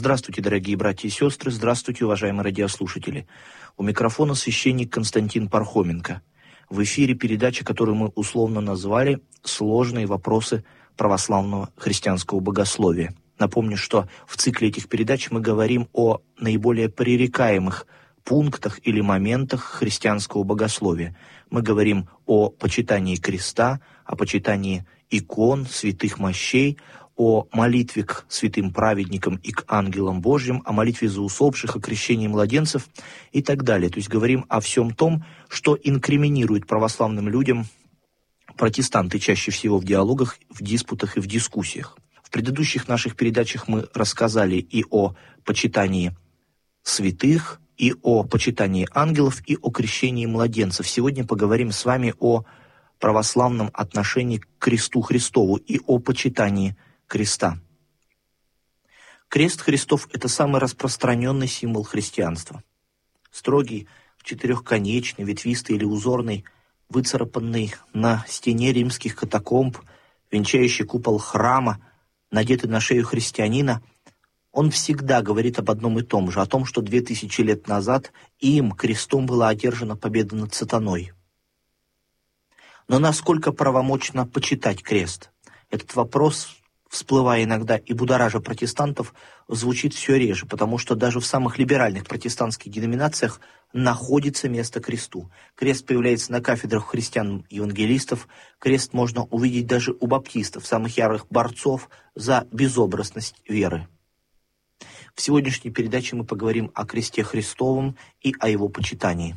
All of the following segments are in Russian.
Здравствуйте, дорогие братья и сестры, здравствуйте, уважаемые радиослушатели. У микрофона священник Константин Пархоменко. В эфире передача, которую мы условно назвали «Сложные вопросы православного христианского богословия». Напомню, что в цикле этих передач мы говорим о наиболее пререкаемых пунктах или моментах христианского богословия. Мы говорим о почитании креста, о почитании икон, святых мощей, о молитве к святым праведникам и к ангелам Божьим, о молитве за усопших, о крещении младенцев и так далее. То есть говорим о всем том, что инкриминирует православным людям протестанты чаще всего в диалогах, в диспутах и в дискуссиях. В предыдущих наших передачах мы рассказали и о почитании святых, и о почитании ангелов, и о крещении младенцев. Сегодня поговорим с вами о православном отношении к кресту Христову и о почитании креста. Крест Христов – это самый распространенный символ христианства. Строгий, четырехконечный, ветвистый или узорный, выцарапанный на стене римских катакомб, венчающий купол храма, надетый на шею христианина, он всегда говорит об одном и том же, о том, что 2000 лет назад им, крестом, была одержана победа над сатаной. Но насколько правомочно почитать крест? Этот вопрос, всплывая иногда и будоража протестантов, звучит все реже, потому что даже в самых либеральных протестантских деноминациях находится место кресту. Крест появляется на кафедрах христиан-евангелистов, крест можно увидеть даже у баптистов, самых ярых борцов за безобразность веры. В сегодняшней передаче мы поговорим о кресте Христовом и о его почитании.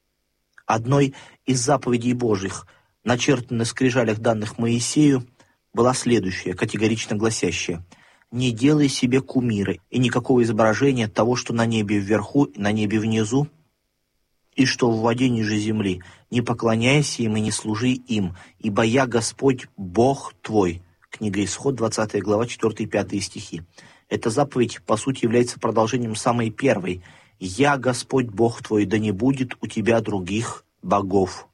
Одной из заповедей Божьих, начертанной на скрижалях, данных Моисею, была следующая, категорично гласящая: «Не делай себе кумира и никакого изображения того, что на небе вверху и на небе внизу, и что в воде ниже земли. Не поклоняйся им и не служи им, ибо я Господь, Бог твой». Книга Исход, 20 глава, 4 и 5 стихи. Эта заповедь, по сути, является продолжением самой первой. «Я Господь, Бог твой, да не будет у тебя других богов».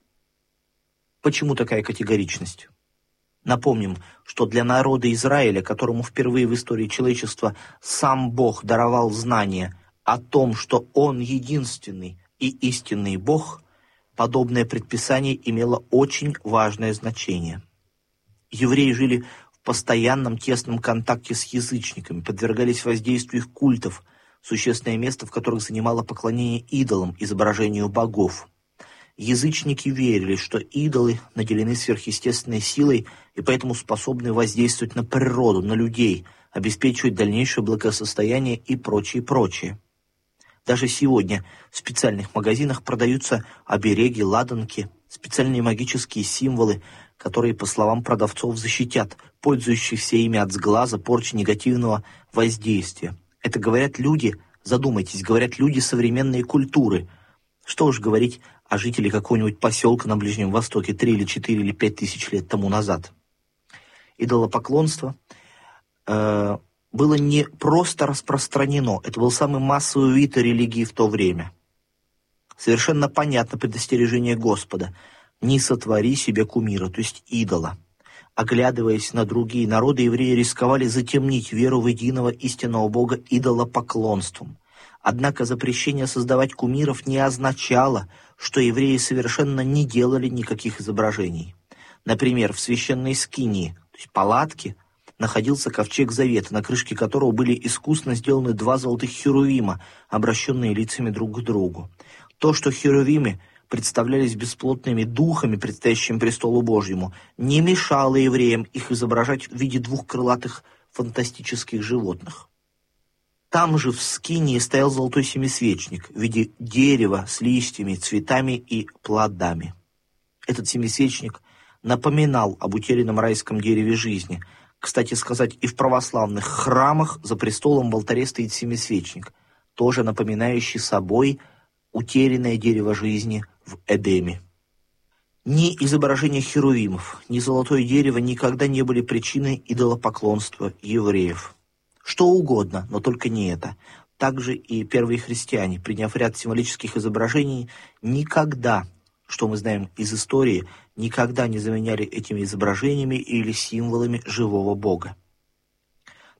Почему такая категоричность? Напомним, что для народа Израиля, которому впервые в истории человечества сам Бог даровал знание о том, что Он единственный и истинный Бог, подобное предписание имело очень важное значение. Евреи жили в постоянном тесном контакте с язычниками, подвергались воздействию их культов, существенное место в которых занимало поклонение идолам, изображению богов. Язычники верили, что идолы наделены сверхъестественной силой и поэтому способны воздействовать на природу, на людей, обеспечивать дальнейшее благосостояние и прочее. Даже сегодня в специальных магазинах продаются обереги, ладанки, специальные магические символы, которые, по словам продавцов, защитят пользующихся ими от сглаза, порчи, негативного воздействия. Это говорят люди, задумайтесь, говорят люди современной культуры. Что уж говорить о жителях какого-нибудь поселка на Ближнем Востоке 3 или 4 или 5 тысяч лет тому назад. Идолопоклонство было не просто распространено, это был самый массовый вид религии в то время. Совершенно понятно предостережение Господа: «Не сотвори себе кумира», то есть идола. Оглядываясь на другие народы, евреи рисковали затемнить веру в единого истинного Бога идолопоклонством. Однако запрещение создавать кумиров не означало, что евреи совершенно не делали никаких изображений. Например, в священной скинии, то есть палатке, находился ковчег завета, на крышке которого были искусно сделаны 2 золотых херувима, обращенные лицами друг к другу. То, что херувимы представлялись бесплотными духами, предстоящими престолу Божьему, не мешало евреям их изображать в виде 2 крылатых фантастических животных. Там же в скинии стоял золотой семисвечник в виде дерева с листьями, цветами и плодами. Этот семисвечник напоминал об утерянном райском дереве жизни. Кстати сказать, и в православных храмах за престолом в алтаре стоит семисвечник, тоже напоминающий собой утерянное дерево жизни в Эдеме. Ни изображение херувимов, ни золотое дерево никогда не были причиной идолопоклонства евреев. Что угодно, но только не это. Также и первые христиане, приняв ряд символических изображений, никогда, что мы знаем из истории, никогда не заменяли этими изображениями или символами живого Бога.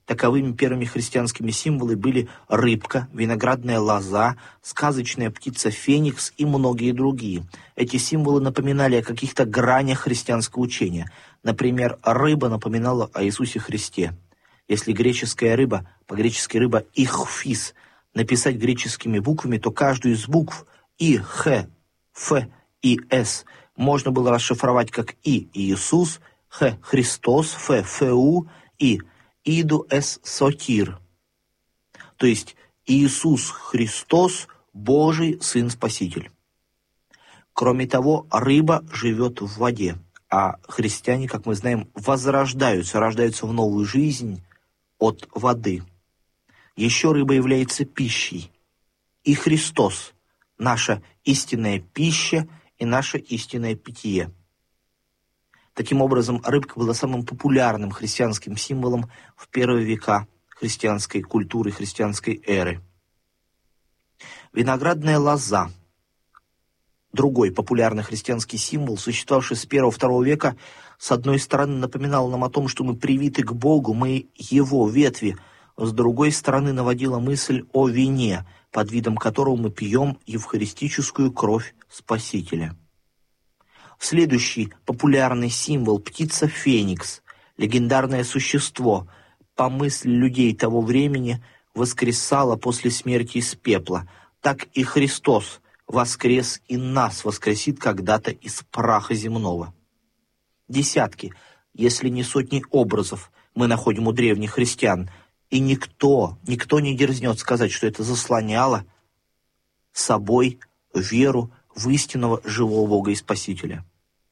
Таковыми первыми христианскими символами были рыбка, виноградная лоза, сказочная птица Феникс и многие другие. Эти символы напоминали о каких-то гранях христианского учения. Например, рыба напоминала о Иисусе Христе. Если греческая рыба, по-гречески рыба ихфис, написать греческими буквами, то каждую из букв И, Х, Ф и С можно было расшифровать как И Иисус, Х Христос, Ф Фу и Иду С Сотир. То есть Иисус Христос, Божий Сын Спаситель. Кроме того, рыба живет в воде, а христиане, как мы знаем, возрождаются, рождаются в новую жизнь от воды. Еще рыба является пищей. И Христос – наша истинная пища и наше истинное питье. Таким образом, рыбка была самым популярным христианским символом в первые века христианской культуры, христианской эры. Виноградная лоза – другой популярный христианский символ, существовавший с 1-2 века, с одной стороны напоминал нам о том, что мы привиты к Богу, мы Его ветви, с другой стороны наводила мысль о вине, под видом которого мы пьем евхаристическую кровь Спасителя. Следующий популярный символ – птица Феникс, легендарное существо, по мысли людей того времени, воскресало после смерти из пепла. Так и Христос воскрес и нас воскресит когда-то из праха земного. Десятки, если не сотни образов мы находим у древних христиан, и никто не дерзнет сказать, что это заслоняло собой веру в истинного живого Бога и Спасителя.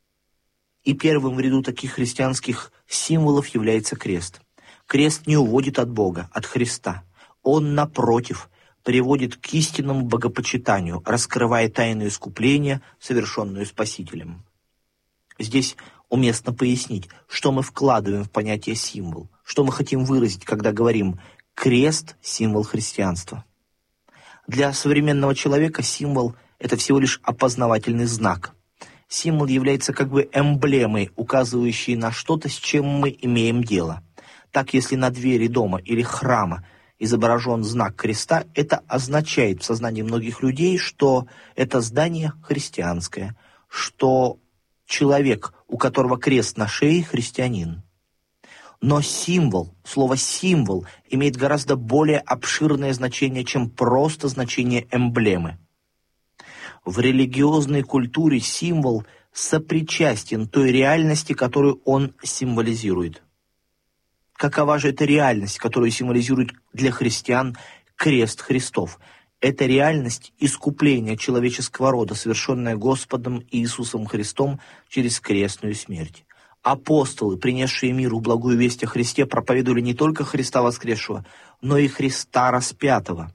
И первым в ряду таких христианских символов является крест. Крест не уводит от Бога, от Христа. Он, напротив, приводит к истинному богопочитанию, раскрывая тайну искупления, совершенную Спасителем. Здесь уместно пояснить, что мы вкладываем в понятие «символ», что мы хотим выразить, когда говорим «крест – символ христианства». Для современного человека символ – это всего лишь опознавательный знак. Символ является как бы эмблемой, указывающей на что-то, с чем мы имеем дело. Так, если на двери дома или храма изображен знак креста, это означает в сознании многих людей, что это здание христианское, что человек, у которого крест на шее, христианин. Но символ, слово «символ» имеет гораздо более обширное значение, чем просто значение эмблемы. В религиозной культуре символ сопричастен той реальности, которую он символизирует. Какова же эта реальность, которую символизирует для христиан крест Христов? Это реальность искупления человеческого рода, совершенная Господом Иисусом Христом через крестную смерть. Апостолы, принесшие миру благую весть о Христе, проповедовали не только Христа воскресшего, но и Христа распятого.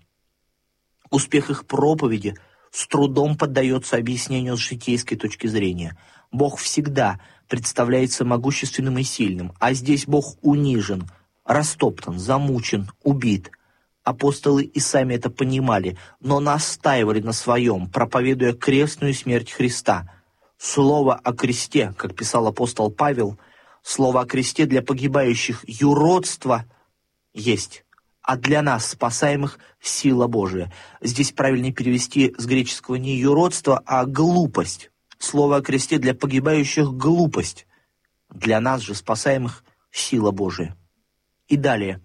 Успех их проповеди с трудом поддается объяснению с житейской точки зрения. Бог всегда представляется могущественным и сильным, а здесь Бог унижен, растоптан, замучен, убит. Апостолы и сами это понимали, но настаивали на своем, проповедуя крестную смерть Христа. Слово о кресте, как писал апостол Павел, слово о кресте для погибающих юродство есть, а для нас, спасаемых, сила Божия. Здесь правильнее перевести с греческого не юродство, а глупость. Слово о кресте для погибающих – глупость. Для нас же, спасаемых, сила Божия. И далее,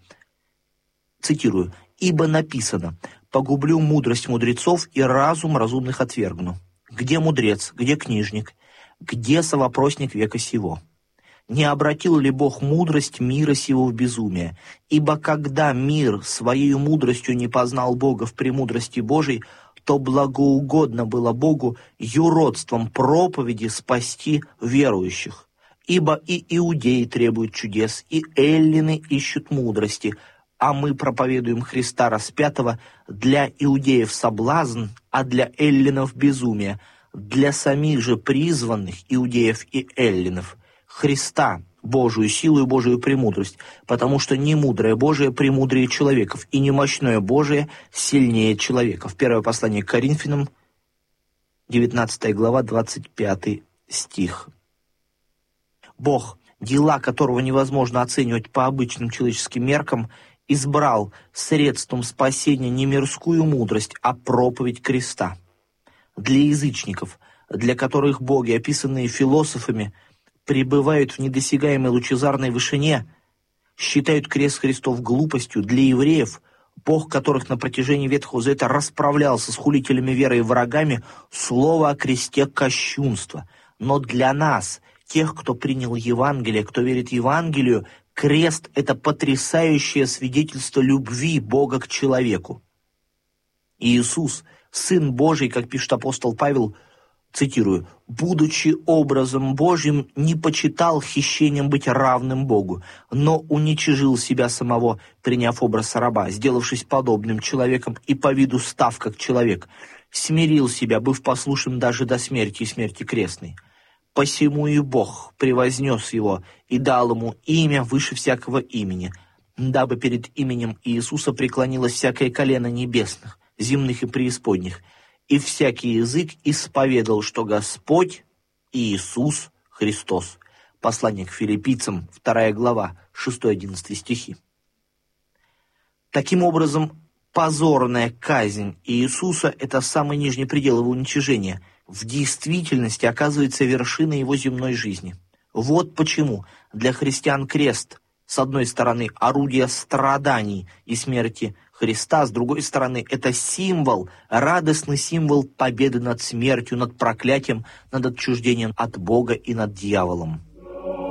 цитирую, «Ибо написано, погублю мудрость мудрецов и разум разумных отвергну. Где мудрец, где книжник, где совопросник века сего? Не обратил ли Бог мудрость мира сего в безумие? Ибо когда мир своей мудростью не познал Бога в премудрости Божией, то благоугодно было Богу юродством проповеди спасти верующих. Ибо и иудеи требуют чудес, и эллины ищут мудрости, а мы проповедуем Христа распятого для иудеев соблазн, а для эллинов безумие, для самих же призванных иудеев и эллинов Христа, Божию силу и Божию премудрость, потому что не мудрое Божие премудрее человеков, и не мощное Божие сильнее человеков». Первое послание к Коринфянам, 19 глава, 25 стих. Бог, дела которого невозможно оценивать по обычным человеческим меркам, избрал средством спасения не мирскую мудрость, а проповедь креста. Для язычников, для которых боги, описанные философами, пребывают в недосягаемой лучезарной вышине, считают крест Христов глупостью, для евреев, Бог которых на протяжении Ветхого Завета расправлялся с хулителями веры и врагами, слово о кресте кощунство. Но для нас, тех, кто принял Евангелие, кто верит Евангелию, крест — это потрясающее свидетельство любви Бога к человеку. Иисус, Сын Божий, как пишет апостол Павел, цитирую, «будучи образом Божьим, не почитал хищением быть равным Богу, но уничижил себя самого, приняв образ раба, сделавшись подобным человеком и по виду став как человек, смирил себя, быв послушным даже до смерти и смерти крестной. Посему и Бог превознес его и дал ему имя выше всякого имени, дабы перед именем Иисуса преклонилось всякое колено небесных, земных и преисподних, и всякий язык исповедал, что Господь Иисус Христос». Послание к филиппийцам, 2 глава, 6-11 стихи. Таким образом, позорная казнь Иисуса — это самый нижний предел его уничижения, в действительности оказывается вершиной его земной жизни. Вот почему для христиан крест, с одной стороны, орудие страданий и смерти Христа, с другой стороны, это символ, радостный символ победы над смертью, над проклятием, над отчуждением от Бога и над дьяволом.